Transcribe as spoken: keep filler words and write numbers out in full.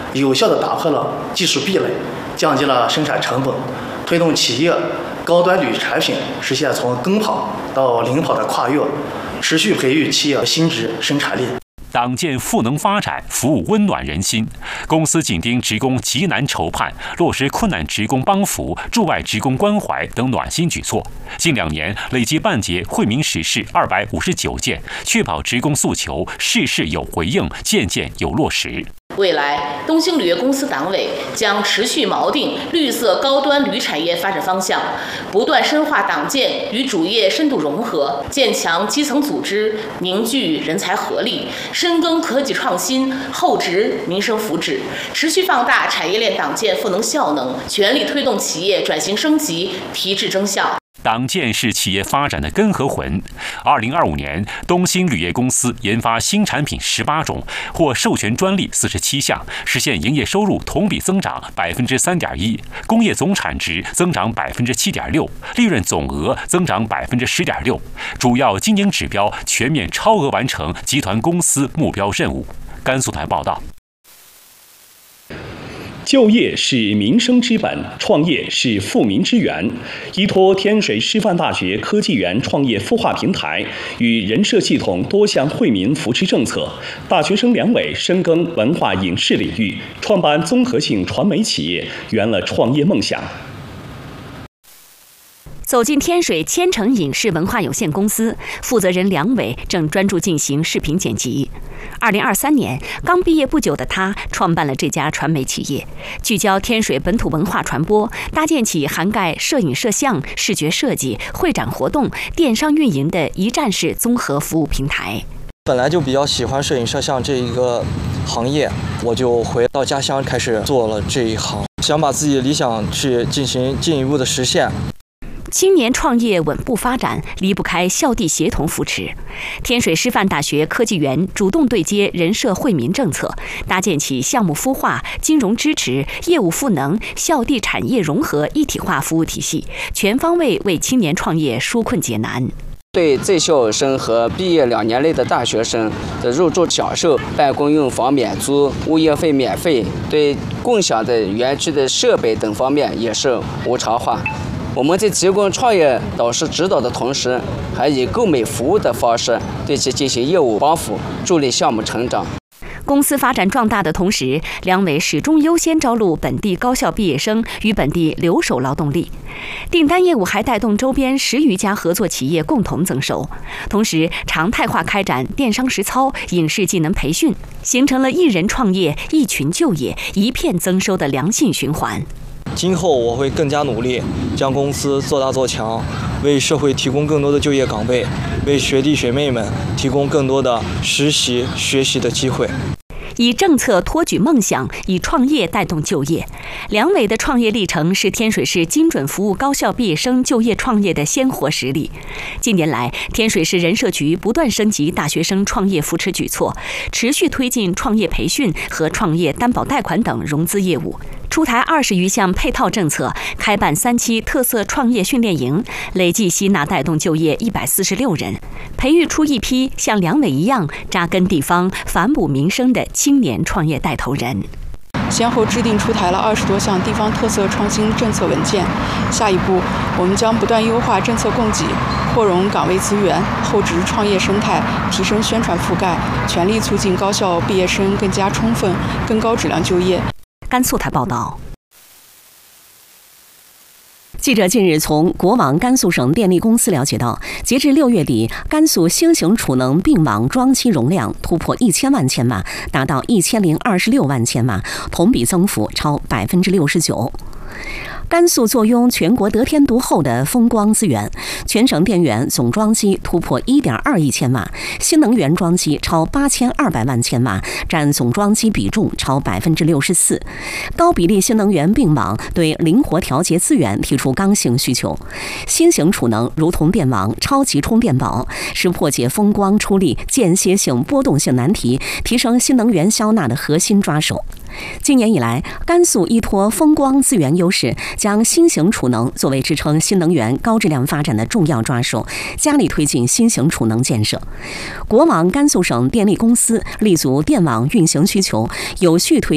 有效地打破了技术壁垒，降低了生产成本，推动企业高端铝产品实现从跟跑到领跑的跨越，持续培育企业新质生产力。 党建赋能发展，服务温暖人心。公司紧盯职工急难愁盼，落实困难职工帮扶、驻外职工关怀等暖心举措。近两年累计办结惠民实事二百五十九件，确保职工诉求事事有回应，件件有落实。 未来，东兴铝业公司党委将持续锚定绿色高端铝产业发展方向，不断深化党建与主业深度融合，建强基层组织，凝聚人才合力，深耕科技创新，厚植民生福祉，持续放大产业链党建赋能效能，全力推动企业转型升级，提质增效。 党建是企业发展的根和魂。二零二五年，东兴铝业公司研发新产品十八种，获授权专利四十七项，实现营业收入同比增长百分之三点一，工业总产值增长百分之七点六，利润总额增长百分之十点六，主要经营指标全面超额完成集团公司目标任务。甘肃台报道。 就业是民生之本，创业是富民之源。依托天水师范大学科技园创业孵化平台与人社系统多项惠民扶持政策，大学生两委深耕文化影视领域，创办综合性传媒企业，圆了创业梦想。 走进天水千城影视文化有限公司，负责人梁伟正专注进行视频剪辑。二零二三年，刚毕业不久的他创办了这家传媒企业，聚焦天水本土文化传播，搭建起涵盖摄影摄像、视觉设计、会展活动、电商运营的一站式综合服务平台。 本来就比较喜欢摄影摄像这一个行业，我就回到家乡开始做了这一行，想把自己的理想去进行进一步的实现。 青年创业稳步发展，离不开校地协同扶持。天水师范大学科技园主动对接人社惠民政策，搭建起项目孵化、金融支持、业务赋能、校地产业融合一体化服务体系，全方位为青年创业纾困解难。 对在校生和毕业两年内的大学生的入住享受、办公用房免租、物业费免费，对共享的园区的设备等方面也是无偿化。我们在提供创业导师指导的同时，还以购买服务的方式对其进行业务帮扶，助力项目成长。 公司发展壮大的同时，梁伟始终优先招录本地高校毕业生与本地留守劳动力，订单业务还带动周边十余家合作企业共同增收，同时常态化开展电商实操、影视技能培训，形成了一人创业、一群就业、一片增收的良性循环。 今后我会更加努力，将公司做大做强，为社会提供更多的就业岗位，为学弟学妹们提供更多的实习学习的机会。 以政策托举梦想，以创业带动就业。梁伟的创业历程是天水市精准服务高校毕业生就业创业的鲜活实例。近年来，天水市人社局不断升级大学生创业扶持举措，持续推进创业培训和创业担保贷款等融资业务，出台二十余项配套政策，开办三期特色创业训练营，累计吸纳带动就业一百四十六人，培育出一批像梁伟一样扎根地方、反哺民生的青年创业带头人。 先后制定出台了二十多项地方特色创新政策文件。下一步，我们将不断优化政策供给，扩容岗位资源，厚植创业生态，提升宣传覆盖，全力促进高校毕业生更加充分、更高质量就业。 甘肃台报道。 记者近日从国网甘肃省电力公司了解到，截至六月底，甘肃新型储能并网装机容量突破一千万千瓦，达到一千零二十六万千瓦，同比增幅超百分之六十九。甘肃坐拥全国得天独厚的风光资源，全省电源总装机突破 一点二亿千瓦，新能源装机超八千二百万千瓦，占总装机比重超百分之六十四。高比例新能源并网对灵活调节资源提出刚性需求。新型储能如同电网、超级充电宝，是破解风光出力间歇性波动性难题，提升新能源消纳的核心抓手。今年以来，甘肃依托风光资源优势，将新型储能作为支撑新能源高质量发展的重要抓手，加力推进新型储能建设。国网甘肃省电力公司立足电网运行需求，有序推